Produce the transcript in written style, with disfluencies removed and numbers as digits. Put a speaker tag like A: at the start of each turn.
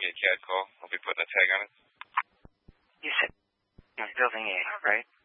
A: me a CAD call. I'll be putting a tag on it.
B: You said Building A, right?